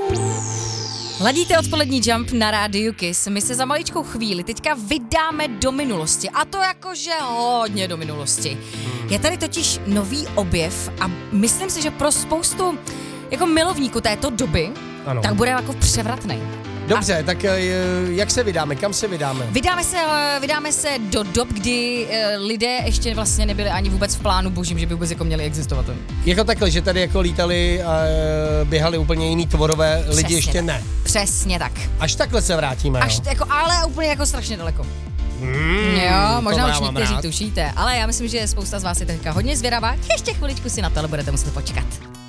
Ladíte odpolední Jump na rádiu Kiss. My se za maličkou chvíli teďka vydáme do minulosti. A to jakože hodně do minulosti. Je tady totiž nový objev a myslím si, že pro spoustu jako milovníků této doby, Ano. tak bude jako převratný. Dobře, tak jak se vydáme? Kam se vydáme? Vydáme se do dob, kdy lidé ještě vlastně nebyli ani vůbec v plánu božím, že by vůbec jako měli existovat. Jako takhle, že tady jako lítali a běhali úplně jiný tvorové, lidi Přesně ještě tak. ne. Přesně tak. Až takhle se vrátíme, Až jo? jako, ale úplně jako strašně daleko. Jo, možná už někteří tušíte, ale já myslím, že spousta z vás je teďka hodně zvědavá. Ještě chviličku si na to ale budete muset počkat.